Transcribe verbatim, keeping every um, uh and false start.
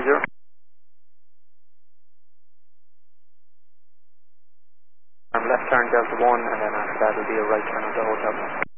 zero. Um, left turn Delta one, and then after that will be a right turn onto Hotel one.